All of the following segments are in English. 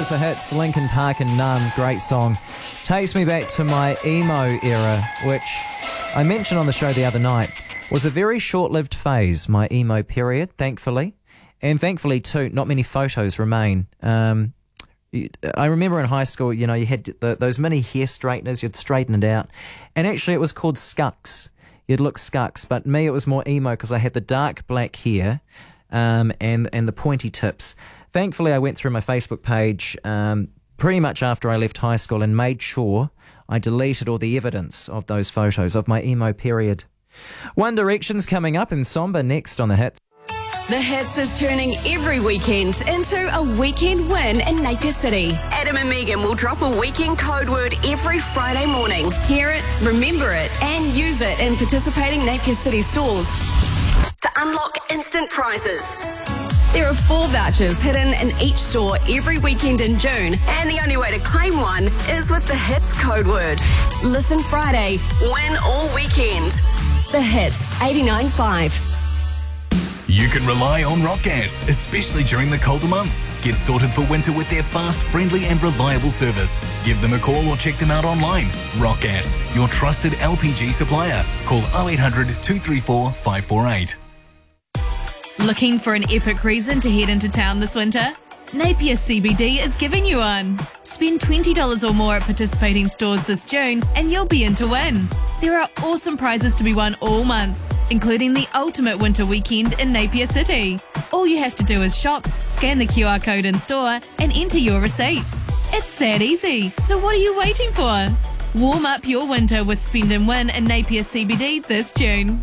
was the hits, Linkin Park and Numb, great song. Takes me back to my emo era, which I mentioned on the show the other night, was a very short-lived phase, my emo period, thankfully. And thankfully, too, not many photos remain. I remember in high school, you had those mini hair straighteners, you'd straighten it out. And actually, it was called scucks. You'd look scucks. But me, it was more emo because I had the dark black hair and the pointy tips. Thankfully, I went through my Facebook page pretty much after I left high school and made sure I deleted all the evidence of those photos of my emo period. One Direction's coming up and Somber next on The Hits. The Hits is turning every weekend into a weekend win in Napier City. Adam and Megan will drop a weekend code word every Friday morning. Hear it, remember it, and use it in participating Napier City stores to unlock instant prizes. There are 4 vouchers hidden in each store every weekend in June, and the only way to claim one is with the Hits code word. Listen Friday, win all weekend. The Hits 89.5. You can rely on Rock Gas, especially during the colder months. Get sorted for winter with their fast, friendly and reliable service. Give them a call or check them out online. Rock Gas, your trusted LPG supplier. Call 0800 234 548. Looking for an epic reason to head into town this winter? Napier CBD is giving you one. Spend $20 or more at participating stores this June and you'll be in to win. There are awesome prizes to be won all month, including the ultimate winter weekend in Napier City. All you have to do is shop, scan the QR code in store and enter your receipt. It's that easy, so what are you waiting for? Warm up your winter with Spend and Win in Napier CBD this June.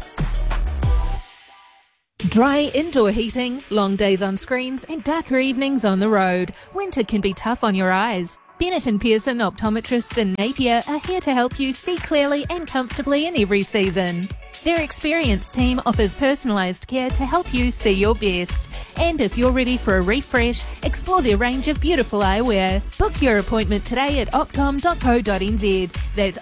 Dry indoor heating, long days on screens and darker evenings on the road. Winter can be tough on your eyes. Bennett and Pearson optometrists in Napier are here to help you see clearly and comfortably in every season. Their experienced team offers personalised care to help you see your best. And if you're ready for a refresh, explore their range of beautiful eyewear. Book your appointment today at optom.co.nz. That's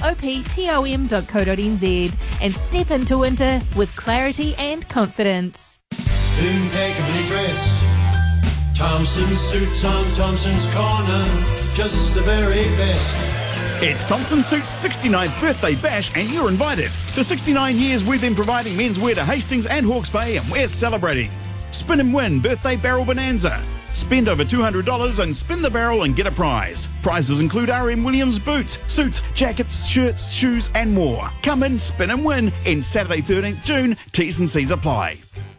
optom.co.nz. And step into winter with clarity and confidence. Impeccably dressed, Thompson's suits on Thompson's corner, just the very best. It's Thompson Suits' 69th birthday bash and you're invited. For 69 years we've been providing menswear to Hastings and Hawke's Bay and we're celebrating. Spin and Win Birthday Barrel Bonanza. Spend over $200 and spin the barrel and get a prize. Prizes include RM Williams boots, suits, jackets, shirts, shoes and more. Come in, spin and win in Saturday 13th June. T's and C's apply.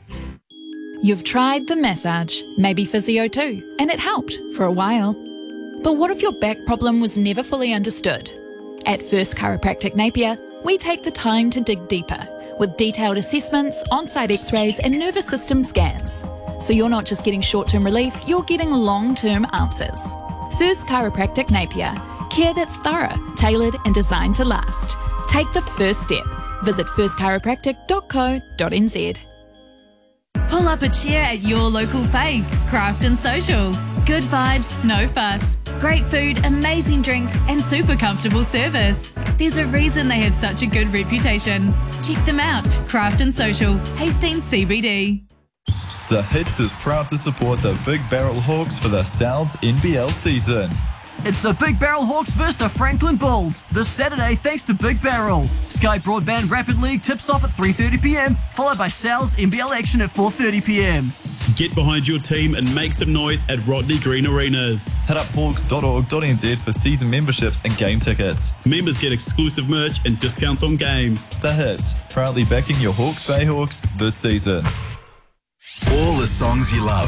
You've tried the massage, maybe physio too, and it helped for a while. But what if your back problem was never fully understood? At First Chiropractic Napier, we take the time to dig deeper with detailed assessments, on-site x-rays and nervous system scans. So you're not just getting short-term relief, you're getting long-term answers. First Chiropractic Napier, care that's thorough, tailored and designed to last. Take the first step. Visit firstchiropractic.co.nz. Pull up a chair at your local fave, Craft and Social. Good vibes, no fuss. Great food, amazing drinks and super comfortable service. There's a reason they have such a good reputation. Check them out, Craft and Social, Hastings CBD. The Hits is proud to support the Big Barrel Hawks for the Sal's NBL season. It's the Big Barrel Hawks vs the Franklin Bulls this Saturday thanks to Big Barrel. Sky Broadband Rapid League tips off at 3:30pm, followed by Sal's NBL action at 4:30pm. Get behind your team and make some noise at Rodney Green Arenas. Head up hawks.org.nz for season memberships and game tickets. Members get exclusive merch and discounts on games. The Hits, proudly backing your Hawke's Bay Hawks this season. All the songs you love.